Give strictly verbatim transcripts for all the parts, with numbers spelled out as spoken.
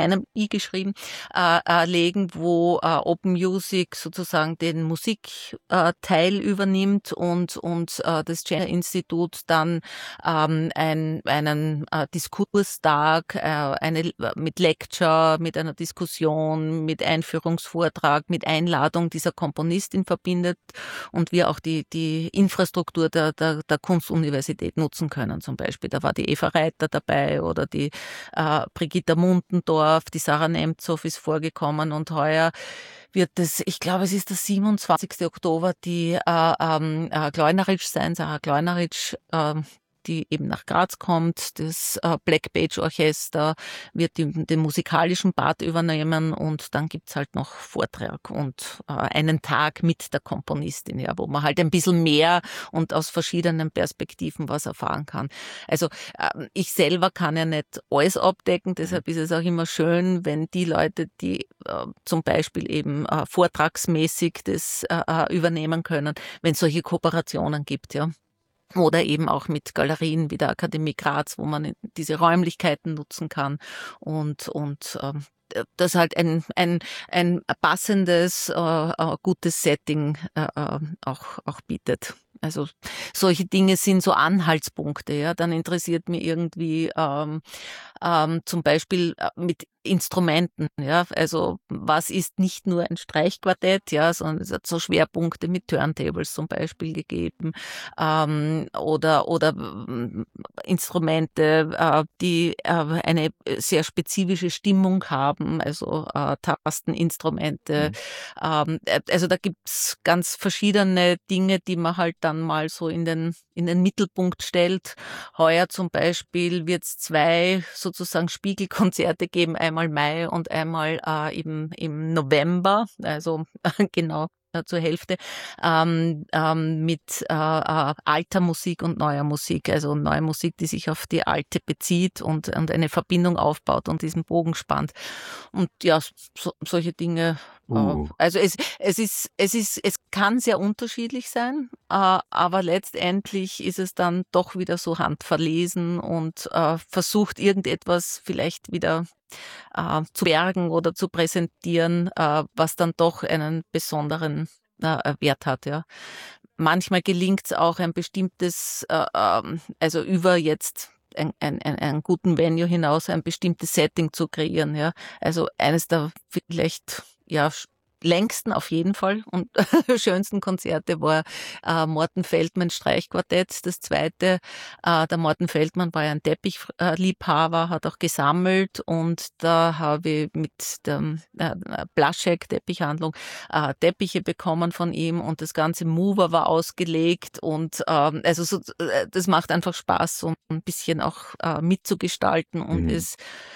einem I geschrieben, äh, äh, legen, wo äh, Open Music sozusagen den Musikteil äh, übernimmt und, und äh, das Gender Institut dann ähm, ein, einen äh, Diskurstag, äh, eine mit Lecture, mit einer Diskussion, mit Einführungsvortrag, mit Einladung dieser Komponistin verbindet und wir auch die, die Infrastruktur der, der, der Kunstuniversität nutzen können zum Beispiel. Da war die Eva Reiter dabei oder die äh, Brigitta Muntendorf, die Sarah Nemtsov ist vorgekommen und heuer wird es, ich glaube, es ist der siebenundzwanzigsten Oktober, die äh, ähm, äh, Kleuneritsch sein, Sarah Kleuneritsch, äh, die eben nach Graz kommt. Das äh, Black Page Orchester wird den, den musikalischen Part übernehmen und dann gibt's halt noch Vortrag und äh, einen Tag mit der Komponistin, ja, wo man halt ein bisschen mehr und aus verschiedenen Perspektiven was erfahren kann. Also äh, ich selber kann ja nicht alles abdecken, deshalb ist es auch immer schön, wenn die Leute, die äh, zum Beispiel eben äh, vortragsmäßig das äh, übernehmen können, wenn es solche Kooperationen gibt, ja. Oder eben auch mit Galerien wie der Akademie Graz, wo man diese Räumlichkeiten nutzen kann und, und ähm, das halt ein, ein, ein passendes, äh, äh, gutes Setting äh, äh, auch, auch bietet. Also solche Dinge sind so Anhaltspunkte. Ja, dann interessiert mich irgendwie ähm, ähm, zum Beispiel äh, mit Instrumenten. Ja, also was ist nicht nur ein Streichquartett, ja, sondern es hat so Schwerpunkte mit Turntables zum Beispiel gegeben ähm, oder oder äh, Instrumente, äh, die äh, eine sehr spezifische Stimmung haben, also äh, Tasteninstrumente. Mhm. Ähm, also da gibt's ganz verschiedene Dinge, die man halt dann mal so in den in den Mittelpunkt stellt. Heuer zum Beispiel wird es zwei sozusagen Spiegelkonzerte geben, einmal Mai und einmal äh, eben im November, also genau äh, zur Hälfte, ähm, ähm, mit äh, äh, alter Musik und neuer Musik, also neue Musik, die sich auf die alte bezieht und, und eine Verbindung aufbaut und diesen Bogen spannt. Und ja, so, solche Dinge. Äh, Uh. also es, es ist, es ist, es kann sehr unterschiedlich sein, äh, aber letztendlich ist es dann doch wieder so handverlesen und äh, versucht irgendetwas vielleicht wieder äh, zu bergen oder zu präsentieren, äh, was dann doch einen besonderen äh, Wert hat, ja. Manchmal gelingt es auch ein bestimmtes, äh, ähm, also über jetzt ein, ein, ein, einen guten Venue hinaus ein bestimmtes Setting zu kreieren, ja. Also eines der vielleicht, ja, längsten auf jeden Fall und schönsten Konzerte war äh, Morten Feldmann Streichquartett. Das zweite, äh, der Morten Feldmann war ja ein Teppichliebhaber, hat auch gesammelt und da habe ich mit der äh, Blaschek Teppichhandlung äh, Teppiche bekommen von ihm und das ganze Mover war ausgelegt und ähm, also so, äh, das macht einfach Spaß, so ein bisschen auch äh, mitzugestalten und Mhm. es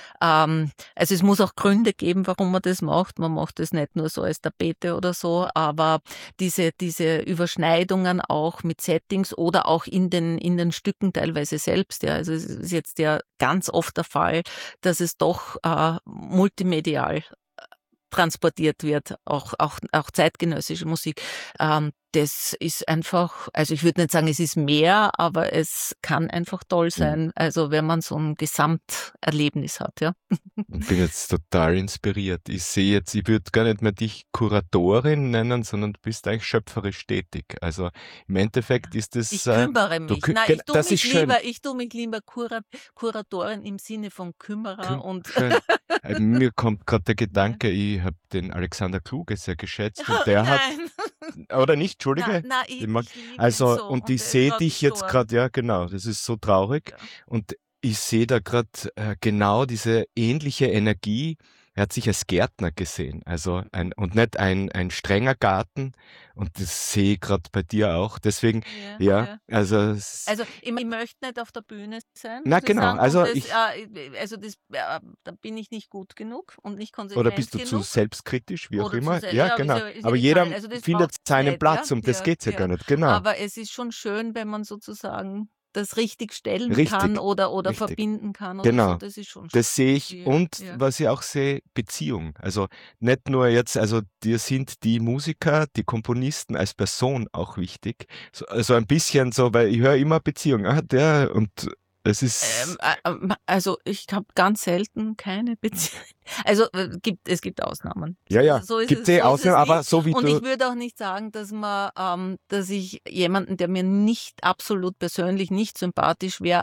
Ähm, also es muss auch Gründe geben, warum man das macht. Man macht das nicht nur so als Tapete oder so, aber diese, diese Überschneidungen auch mit Settings oder auch in den, in den Stücken teilweise selbst. Ja. Also es ist jetzt ja ganz oft der Fall, dass es doch äh, multimedial transportiert wird, auch, auch, auch zeitgenössische Musik. Ähm, das ist einfach, also ich würde nicht sagen, es ist mehr, aber es kann einfach toll sein, Mhm. also wenn man so ein Gesamterlebnis hat, ja. Ich bin jetzt total inspiriert. Ich sehe jetzt, ich würde gar nicht mehr dich Kuratorin nennen, sondern du bist eigentlich schöpferisch tätig. Also im Endeffekt ist es, Ich äh, kümmere du, mich. kü- Nein, gen- ich tu das ist mich schön. lieber, ich tu mich lieber Kurat, Kuratorin im Sinne von Kümmerer Küm- und Schön. Äh, Mir kommt gerade der Gedanke, ich habe den Alexander Kluge sehr geschätzt und oh, der hat, nein. oder nicht, Na, Entschuldige, na, ich, den mag, ich liebe ihn also, so und und ich er ist sehe gerade dich jetzt gestorben. gerade, ja genau, das ist so traurig Ja. und ich sehe da gerade äh, genau diese ähnliche Energie. Er hat sich als Gärtner gesehen, also ein, und nicht ein, ein strenger Garten und das sehe ich gerade bei dir auch, deswegen, Ja, ja, ja. also, es, Also ich, ich möchte nicht auf der Bühne sein, na muss ich genau, sagen. Und also das, ich, äh, also das, äh, da bin ich nicht gut genug und nicht oder bist konsequent du zu genug. selbstkritisch, wie auch Oder zu immer, sehr, ja ja, ist genau, ja, ist ja aber jeder egal. Also das findet braucht es seinen nicht, ja, Platz, um das ja, geht's ja gar ja. nicht, genau, Aber es ist schon schön, wenn man sozusagen das richtig stellen kann richtig, oder oder richtig. verbinden kann oder so. Genau, Das ist schon schön. das sehe ich Ja, und ja. was ich auch sehe, Beziehung. Also nicht nur jetzt, also dir sind die Musiker, die Komponisten als Person auch wichtig. So, also ein bisschen so, weil ich höre immer Beziehung, ah, der und Es Ähm, ist, äh, ähm, also ich habe ganz selten keine Beziehung. Also äh, gibt, es gibt Ausnahmen. ja, So ja, ist, so ist gibt es, eh so ist Ausnahmen, es aber nicht. so wie Und du, ich würde auch nicht sagen, dass man, ähm, dass ich jemanden, der mir nicht absolut persönlich nicht sympathisch wäre,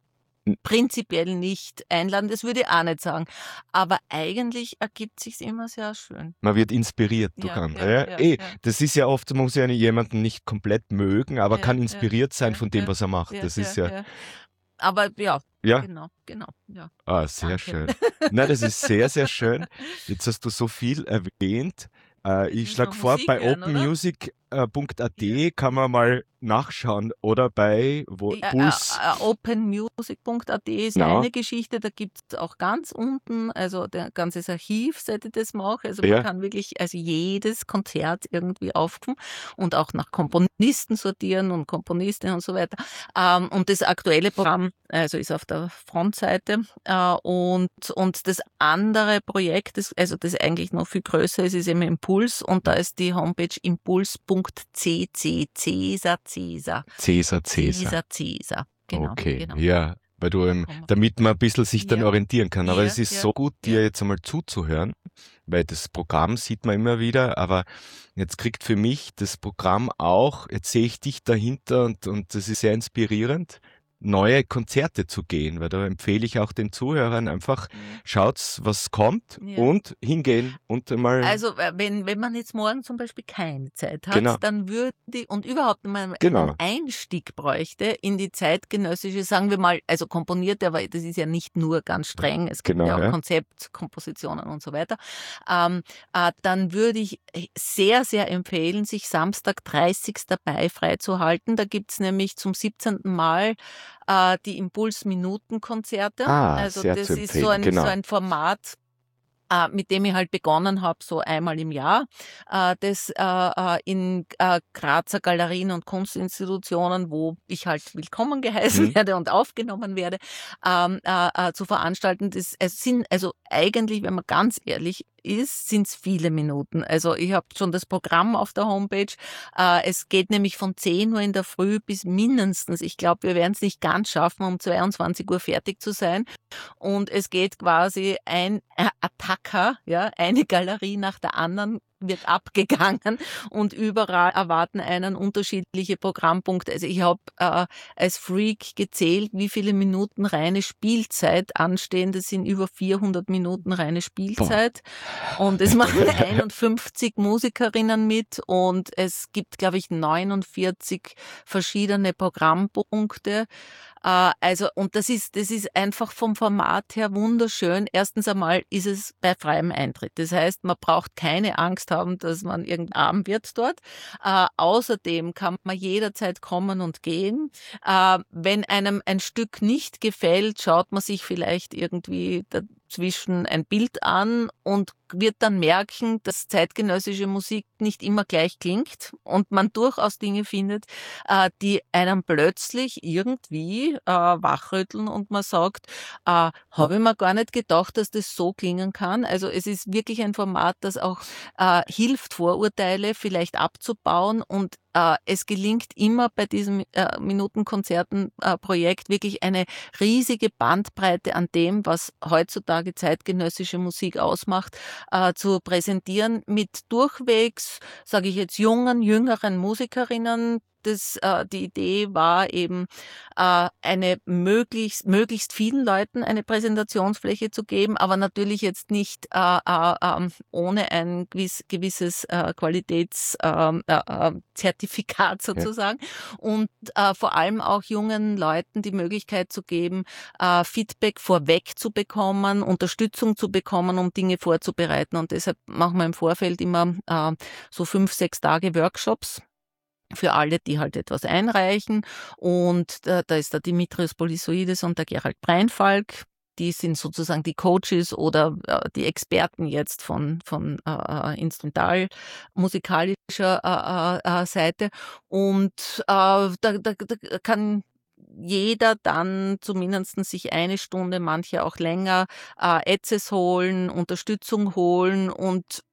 prinzipiell nicht einladen. Das würde ich auch nicht sagen. Aber eigentlich ergibt sich's immer sehr schön. man wird inspiriert durch Ja, ja, andere. Ja, ja, eh, ja, das ist ja oft, man muss ja jemanden nicht komplett mögen, aber ja, kann ja, inspiriert sein ja, von dem, ja, was er macht. ja, Das ist ja, ja, ja. Aber ja, ja, genau, genau, ja. ah, sehr Danke. schön. Na, das ist sehr, sehr schön. Jetzt hast du so viel erwähnt. Äh, Jetzt ich müssen wir schlage vor, Musik bei hören, oder? openmusic.at Ja. kann man mal nachschauen oder bei wo, Ja, Puls, äh, äh, openmusic punkt a t ist genau, eine Geschichte, da gibt es auch ganz unten, also der ganzes Archiv, seit ich das mache. Also man ja, kann wirklich also jedes Konzert irgendwie aufrufen und auch nach Komponisten sortieren und Komponistinnen und so weiter. Ähm, und das aktuelle Programm, also ist auf der Frontseite. Äh, und, und das andere Projekt, das, also das eigentlich noch viel größer ist, ist eben Impuls und da ist die Homepage impuls punkt c c, Cäsar, Cäsar. Cäsar, Cäsar. Cäsar, Cäsar. Genau, Okay, genau. ja, weil du, ähm, Kommen damit man ein bisschen sich dann Ja, orientieren kann. Aber ja, es ist ja, so gut, dir ja. jetzt einmal zuzuhören, weil das Programm sieht man immer wieder, aber jetzt kriegt für mich das Programm auch, jetzt sehe ich dich dahinter und, und das ist sehr inspirierend, neue Konzerte zu gehen, weil da empfehle ich auch den Zuhörern einfach, Ja, schaut's, was kommt ja. und hingehen und einmal, Also, äh, wenn, wenn man jetzt morgen zum Beispiel keine Zeit hat, genau, dann würde ich und überhaupt mal einen genau, Einstieg bräuchte in die zeitgenössische, sagen wir mal, also komponierte, aber das ist ja nicht nur ganz streng, es gibt genau, ja auch ja. Konzeptkompositionen und so weiter, ähm, äh, dann würde ich sehr, sehr empfehlen, sich Samstag, dreißigsten Mai freizuhalten. Da gibt's nämlich zum siebzehnten Mal äh, die Impuls-Minuten-Konzerte. Ah, Also sehr zu das ist so empfehlen, ein, so genau. ein Format, äh, mit dem ich halt begonnen habe, so einmal im Jahr, äh, das äh, äh, in äh, Grazer Galerien und Kunstinstitutionen, wo ich halt willkommen geheißen Hm? werde und aufgenommen werde, ähm, äh, äh, zu veranstalten. Das, es sind also eigentlich, wenn man ganz ehrlich ist, sind es viele Minuten. Also ich habe schon das Programm auf der Homepage. Äh, es geht nämlich von zehn Uhr in der Früh bis mindestens, ich glaube, wir werden es nicht ganz schaffen, um zweiundzwanzig Uhr fertig zu sein. Und es geht quasi ein äh, Attacker, ja, eine Galerie nach der anderen wird abgegangen und überall erwarten einen unterschiedliche Programmpunkte. Also ich habe äh, als Freak gezählt, wie viele Minuten reine Spielzeit anstehen. Das sind über vierhundert Minuten reine Boah. Spielzeit. Und es machen einundfünfzig Musikerinnen mit und es gibt, glaube ich, neunundvierzig verschiedene Programmpunkte. Äh, also, und das ist, das ist einfach vom Format her wunderschön. Erstens einmal ist es bei freiem Eintritt. Das heißt, man braucht keine Angst haben, dass man irgendein arm wird dort. Äh, außerdem kann man jederzeit kommen und gehen. Äh, wenn einem ein Stück nicht gefällt, schaut man sich vielleicht irgendwie dazwischen ein Bild an und wird dann merken, dass zeitgenössische Musik nicht immer gleich klingt und man durchaus Dinge findet, äh, die einem plötzlich irgendwie äh, wachrütteln und man sagt, äh, habe ich mir gar nicht gedacht, dass das so klingen kann. Also es ist wirklich ein Format, das auch äh, hilft, Vorurteile vielleicht abzubauen und äh, es gelingt immer bei diesem äh, Minutenkonzerten-Projekt wirklich eine riesige Bandbreite an dem, was heutzutage zeitgenössische Musik ausmacht, äh, zu präsentieren mit durchwegs, sage ich jetzt, jungen, jüngeren Musikerinnen. Das, äh, die Idee war eben, äh, eine möglichst, möglichst vielen Leuten eine Präsentationsfläche zu geben, aber natürlich jetzt nicht äh, äh, äh, ohne ein gewiss, gewisses äh, Qualitätszertifikat äh, äh, sozusagen und äh, vor allem auch jungen Leuten die Möglichkeit zu geben, äh, Feedback vorweg zu bekommen, Unterstützung zu bekommen, um Dinge vorzubereiten und deshalb machen wir im Vorfeld immer äh, so fünf, sechs Tage Workshops für alle, die halt etwas einreichen. Und da, da ist der Dimitrios Polysoides und der Gerald Breinfalk. Die sind sozusagen die Coaches oder äh, die Experten jetzt von, von äh, instrumental-musikalischer äh, äh, Seite. Und äh, da, da, da kann jeder dann zumindest sich eine Stunde, manche auch länger, äh, Access holen, Unterstützung holen und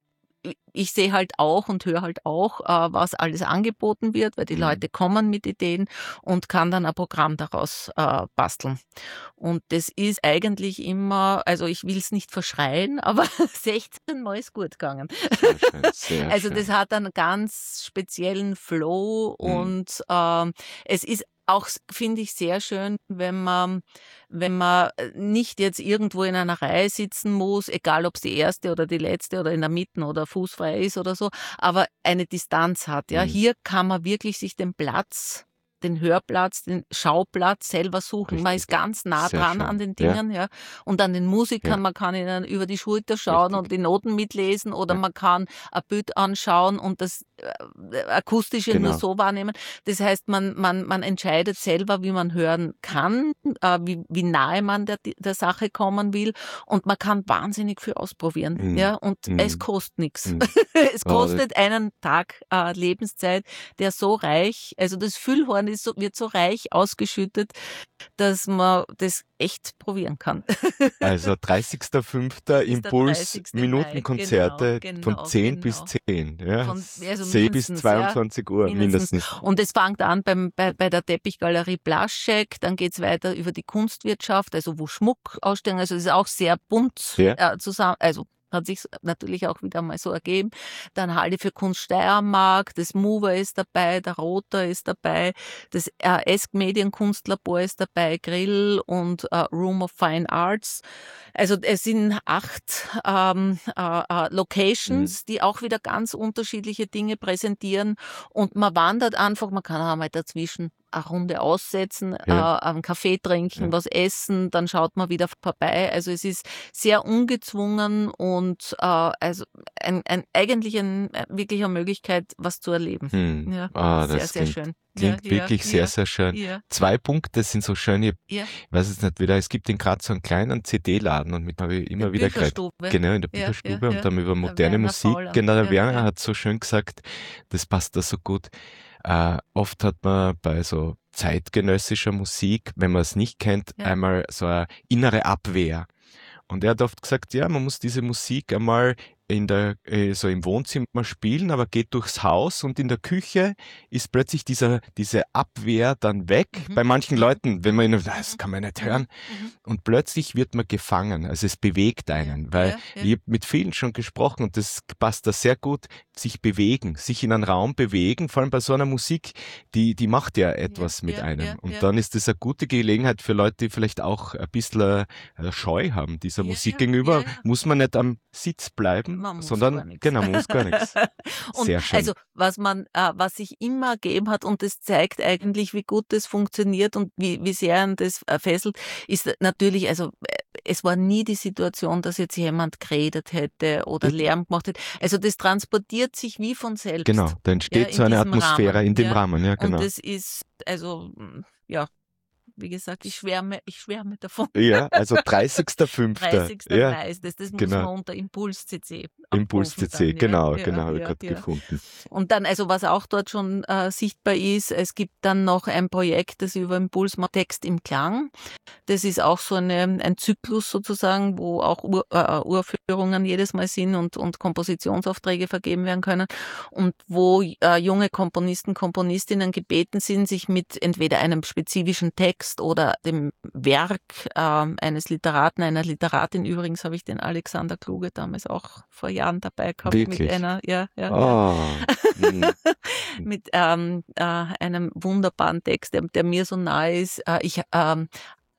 ich sehe halt auch und höre halt auch, äh, was alles angeboten wird, weil die mhm. Leute kommen mit Ideen und kann dann ein Programm daraus äh, basteln. Und das ist eigentlich immer, also ich will es nicht verschreien, aber sechzehn Mal ist gut gegangen. Sehr schön, sehr also schön. das hat einen ganz speziellen Flow mhm. und äh, es ist auch, finde ich, sehr schön, wenn man, wenn man nicht jetzt irgendwo in einer Reihe sitzen muss, egal ob es die erste oder die letzte oder in der Mitte oder fußfrei ist oder so, aber eine Distanz hat. Ja, mhm. Hier kann man wirklich sich den Platz, den Hörplatz, den Schauplatz selber suchen. Richtig. Man ist ganz nah Sehr dran schön. An den Dingen, ja. ja. Und an den Musikern, ja. man kann ihnen über die Schulter schauen Richtig. Und die Noten mitlesen oder ja. man kann ein Bild anschauen und das äh, Akustische genau. nur so wahrnehmen. Das heißt, man, man, man entscheidet selber, wie man hören kann, äh, wie, wie nahe man der, der Sache kommen will und man kann wahnsinnig viel ausprobieren, mhm. ja. Und mhm. es kostet nichts. Mhm. es kostet oh, einen Tag äh, Lebenszeit, der so reich, also das Füllhorn ist so, wird so reich ausgeschüttet, dass man das echt probieren kann. Also dreißigster fünfter Impuls Minutenkonzerte genau, genau, von zehn genau. bis zehn. Ja. Von, also zehn bis zweiundzwanzig Uhr mindestens. mindestens. Und es fängt an beim, bei, bei der Teppichgalerie Blaschek, dann geht es weiter über die Kunstwirtschaft, also wo Schmuck ausstellen, also es ist auch sehr bunt ja. äh, zusammen, also hat sich natürlich auch wieder mal so ergeben. Dann Halle für Kunst Steiermark, das Mover ist dabei, der Roter ist dabei, das äh, Esk Medienkunstlabor ist dabei, Grill und äh, Room of Fine Arts. Also es sind acht ähm, äh, äh, Locations, mhm. die auch wieder ganz unterschiedliche Dinge präsentieren und man wandert einfach, man kann auch mal dazwischen eine Runde aussetzen, ja. äh, einen Kaffee trinken, ja. was essen, dann schaut man wieder vorbei. Also es ist sehr ungezwungen und äh, also ein, ein, eigentlich ein, wirklich eine Möglichkeit, was zu erleben. Hm. Ja, ah, sehr, das sehr klingt, schön. Klingt ja, wirklich ja, sehr, ja, sehr schön. Ja. Zwei Punkte sind so schön, ich ja. weiß es nicht wieder, es gibt in Graz so einen kleinen C D-Laden und mit habe ich immer der wieder geredet. Genau, in der ja, Bücherstube ja, und ja. dann über moderne Werner Musik. Fauland. Genau, der ja, Werner ja. hat so schön gesagt, das passt da so gut. Äh, oft hat man bei so zeitgenössischer Musik, wenn man es nicht kennt, ja. einmal so eine innere Abwehr. Und er hat oft gesagt, ja, man muss diese Musik einmal in der, äh, so im Wohnzimmer spielen, aber geht durchs Haus und in der Küche ist plötzlich dieser, diese Abwehr dann weg. Mhm. Bei manchen Leuten, wenn man ihnen, das kann man nicht hören. Mhm. Und plötzlich wird man gefangen. Also es bewegt einen, ja, weil ja, ja. ich habe mit vielen schon gesprochen und das passt da sehr gut, sich bewegen, sich in einen Raum bewegen, vor allem bei so einer Musik, die, die macht ja etwas ja, mit ja, einem. Ja, und ja. dann ist das eine gute Gelegenheit für Leute, die vielleicht auch ein bisschen äh, Scheu haben dieser ja, Musik ja, gegenüber. Ja, ja. Muss man nicht am Sitz bleiben, man muss sondern gar nichts. genau, man muss gar nichts. Sehr und schön. Also was man, äh, was sich immer ergeben hat und das zeigt eigentlich, wie gut das funktioniert und wie, wie sehr einen das äh, fesselt, ist natürlich, also äh, es war nie die Situation, dass jetzt jemand geredet hätte oder Lärm gemacht hätte. Also das transportiert sich wie von selbst. Genau, da entsteht ja, so eine Atmosphäre Rahmen, in dem ja. Rahmen, ja genau. Und das ist, also ja, wie gesagt, ich schwärme, ich schwärme davon. Ja, also dreißigster fünfter dreißigster Ja, Mai ist das, das muss genau. man unter Impuls-C C Impuls-C C, dann, genau, ja, genau, ja, habe ich ja, gerade ja. gefunden. Und dann, also was auch dort schon äh, sichtbar ist, es gibt dann noch ein Projekt, das über Impuls macht, Text im Klang. Das ist auch so eine, ein Zyklus sozusagen, wo auch Ur, äh, Urführungen jedes Mal sind und, und Kompositionsaufträge vergeben werden können und wo äh, junge Komponisten, Komponistinnen gebeten sind, sich mit entweder einem spezifischen Text oder dem Werk äh, eines Literaten, einer Literatin, übrigens habe ich den Alexander Kluge damals auch vor Jahren dabei gehabt. Wirklich? Mit einer, ja, ja, oh. ja. mit ähm, äh, einem wunderbaren Text, der, der mir so nahe ist. Äh, ich ähm,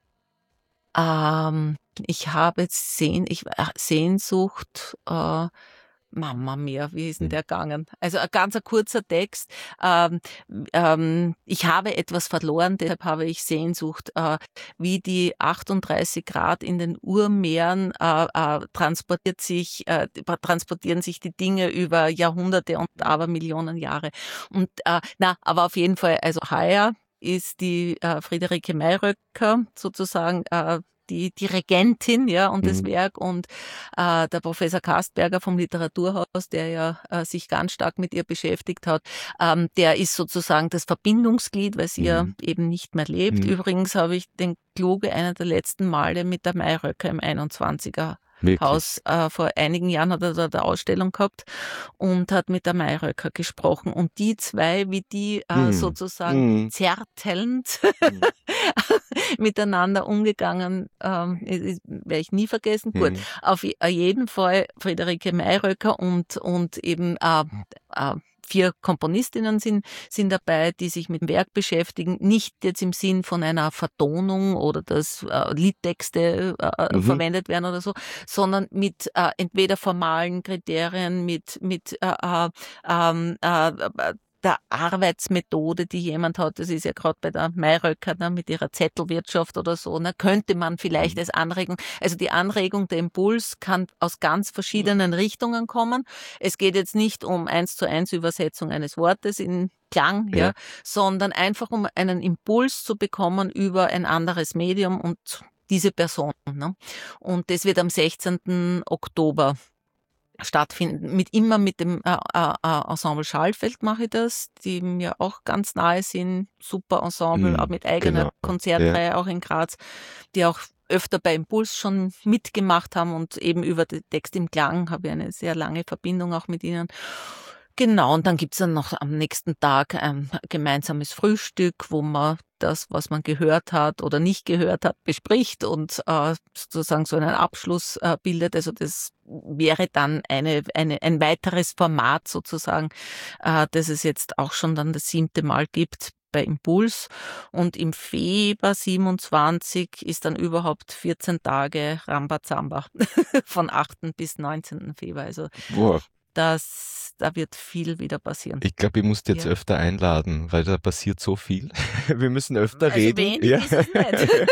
ähm, ich habe Sehn, ich, äh, Sehnsucht, äh, Mama mia, wie ist denn der gegangen? Also ein ganz ein kurzer Text. Ähm, ähm, ich habe etwas verloren, deshalb habe ich Sehnsucht. Äh, wie die achtunddreißig Grad in den Urmeeren äh, äh, transportiert sich, äh, transportieren sich die Dinge über Jahrhunderte und Abermillionen Jahre. Und äh, na, aber auf jeden Fall, also heuer ist die äh, Friederike Mayröcker sozusagen äh, die, die Regentin, ja, und das mhm. Werk und äh, der Professor Kastberger vom Literaturhaus, der ja äh, sich ganz stark mit ihr beschäftigt hat, ähm, der ist sozusagen das Verbindungsglied, weil sie mhm. ja eben nicht mehr lebt. Mhm. Übrigens habe ich den Kluge einer der letzten Male mit der Mayröcker im einundzwanziger Haus. Äh, vor einigen Jahren hat er da eine Ausstellung gehabt und hat mit der Mayröcker gesprochen. Und die zwei, wie die äh, Hm. sozusagen Hm. zärtelnd Hm. miteinander umgegangen, ähm, werde ich nie vergessen. Gut, Hm. auf jeden Fall Friederike Mayröcker und, und eben äh, äh, vier Komponistinnen sind, sind dabei, die sich mit dem Werk beschäftigen, nicht jetzt im Sinn von einer Vertonung oder dass äh, Liedtexte äh, Mhm. verwendet werden oder so, sondern mit äh, entweder formalen Kriterien, mit, mit äh, äh, äh, äh, der Arbeitsmethode, die jemand hat, das ist ja gerade bei der Mayröcker ne, mit ihrer Zettelwirtschaft oder so, ne, könnte man vielleicht als Anregung, also die Anregung, der Impuls kann aus ganz verschiedenen Richtungen kommen. Es geht jetzt nicht um eins zu eins Übersetzung eines Wortes in Klang, ja, Ja. sondern einfach um einen Impuls zu bekommen über ein anderes Medium und diese Person. Ne? Und das wird am sechzehnten Oktober stattfinden. Mit immer mit dem äh, äh, Ensemble Schallfeld mache ich das, die mir auch ganz nahe sind. Super Ensemble, Hm, auch mit eigener genau. Konzertreihe, Ja. auch in Graz, die auch öfter bei Impuls schon mitgemacht haben und eben über den Text im Klang habe ich eine sehr lange Verbindung auch mit ihnen. Genau, und dann gibt's dann noch am nächsten Tag ein gemeinsames Frühstück, wo man das, was man gehört hat oder nicht gehört hat, bespricht und äh, sozusagen so einen Abschluss äh, bildet. Also das wäre dann eine, eine, ein weiteres Format sozusagen, äh, das es jetzt auch schon dann das siebte Mal gibt bei Impuls. Und im Februar siebenundzwanzig ist dann überhaupt vierzehn Tage Rambazamba von achten bis neunzehnten Februar. Also Boah. Das, da wird viel wieder passieren. Ich glaube, ich muss dich jetzt Ja. öfter einladen, weil da passiert so viel. Wir müssen öfter Also reden. wenig Ja. ist es nicht.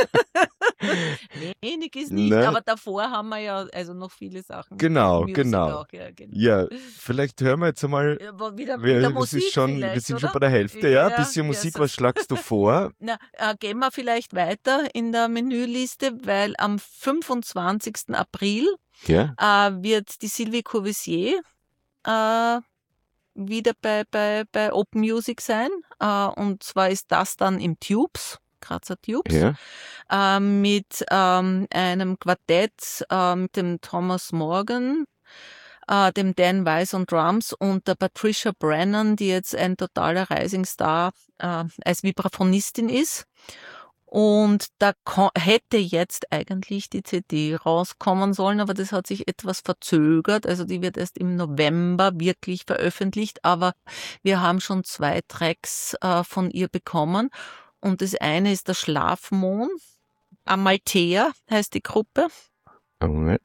Wenig ist nicht, Ne? aber davor haben wir ja also noch viele Sachen. Genau, Music genau. Auch, ja, genau. Ja, vielleicht hören wir jetzt einmal. Ja, aber wieder, Wir, wieder wir Musik sind schon, vielleicht, wir sind oder? schon bei der Hälfte, ja. Ein bisschen ja, Musik, so- was schlagst du vor? Na, äh, gehen wir vielleicht weiter in der Menüliste, weil am fünfundzwanzigsten April Ja. äh, wird die Sylvie Courvoisier äh, wieder bei, bei, bei Open Music sein. Äh, und zwar ist das dann im Tubes, Grazer Tubes, Ja. äh, mit ähm, einem Quartett, äh, mit dem Thomas Morgan, äh, dem Dan Weiss on Drums und der Patricia Brennan, die jetzt ein totaler Rising Star äh, als Vibraphonistin ist. Und da hätte jetzt eigentlich die C D rauskommen sollen, aber das hat sich etwas verzögert. Also die wird erst im November wirklich veröffentlicht, aber wir haben schon zwei Tracks äh, von ihr bekommen. Und das eine ist der Schlafmond. Amalthea heißt die Gruppe. Moment.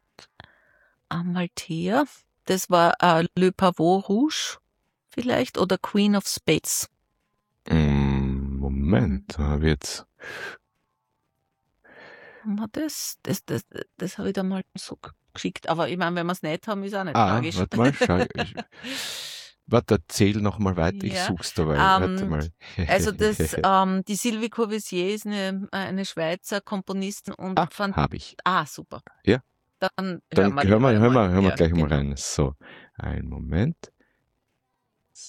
Amalthea. Das war äh, Le Pavot Rouge vielleicht oder Queen of Spades. Moment, da habe ich jetzt. Das, das, das, das habe ich da mal so geschickt. Aber ich meine, wenn wir es nicht haben, ist auch nicht Ah, tragisch. warte mal, schau. Ich, warte, erzähl noch mal weiter, ich Ja, such's dabei. ähm, warte mal. Also das, ähm, die Sylvie Courvoisier ist eine, eine Schweizer Komponistin und ah, fand. habe ich. Ah, super. Ja. Dann Dann hören wir, hören wir, hören wir, hören wir ja, gleich mal genau. rein. So, einen Moment.